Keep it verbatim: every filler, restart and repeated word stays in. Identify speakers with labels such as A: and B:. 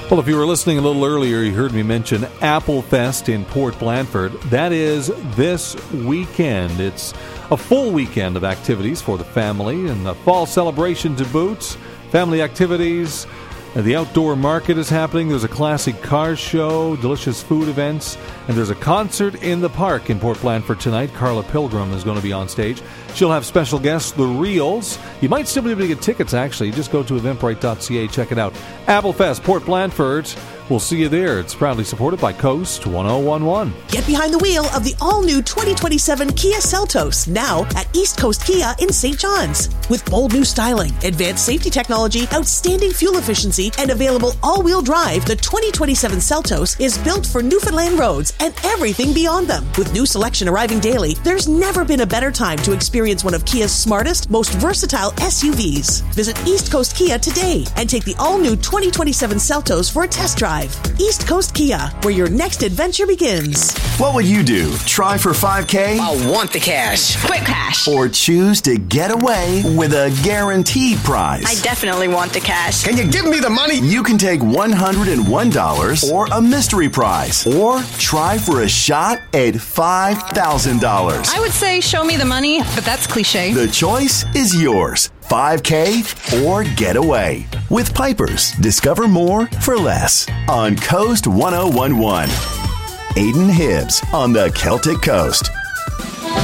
A: Well, if you were listening a little earlier, you heard me mention Apple Fest in Port Blandford. That is this weekend. It's a full weekend of activities for the family and the fall celebration to boot. Family activities. The outdoor market is happening. There's a classic car show, delicious food events, and there's a concert in the park in Port Blandford tonight. Carla Pilgrim is going to be on stage. She'll have special guests, The Reels. You might still be able to get tickets, actually. Just go to eventbrite dot c a, check it out. Apple Fest, Port Blandford. We'll see you there. It's proudly supported by Coast one oh one one.
B: Get behind the wheel of the all-new twenty twenty-seven Kia Seltos, now at East Coast Kia in Saint John's. With bold new styling, advanced safety technology, outstanding fuel efficiency, and available all-wheel drive, the twenty twenty-seven Seltos is built for Newfoundland roads and everything beyond them. With new selection arriving daily, there's never been a better time to experience one of Kia's smartest, most versatile S U Vs. Visit East Coast Kia today and take the all-new twenty twenty-seven Seltos for a test drive. East Coast Kia, where your next adventure begins.
C: What would you do? Try for five K?
D: I want the cash. Quick cash.
C: Or choose to get away with a guaranteed prize?
D: I definitely want the cash.
E: Can you give me the money?
C: You can take one hundred one dollars or a mystery prize. Or try for a shot at five thousand dollars.
F: I would say show me the money, but that's cliche.
C: The choice is yours. five K or get away. With Pipers, discover more for less. On Coast one oh one one. Aiden Hibbs on the Celtic Coast.